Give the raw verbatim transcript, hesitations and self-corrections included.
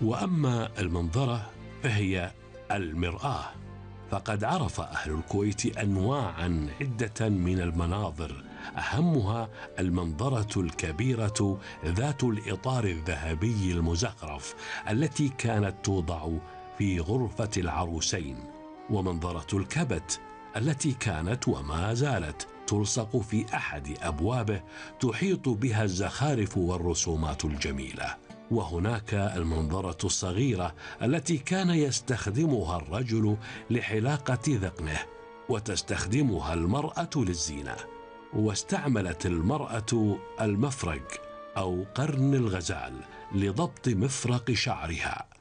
وأما المنظرة فهي المرآة، فقد عرف أهل الكويت أنواعا عدة من المناظر، أهمها المنظرة الكبيرة ذات الإطار الذهبي المزخرف التي كانت توضع في غرفة العروسين، ومنظرة الكبت التي كانت وما زالت تلصق في أحد أبوابه تحيط بها الزخارف والرسومات الجميلة. وهناك المنظرة الصغيرة التي كان يستخدمها الرجل لحلاقة ذقنه، وتستخدمها المرأة للزينة. واستعملت المرأة المفرق أو قرن الغزال لضبط مفرق شعرها،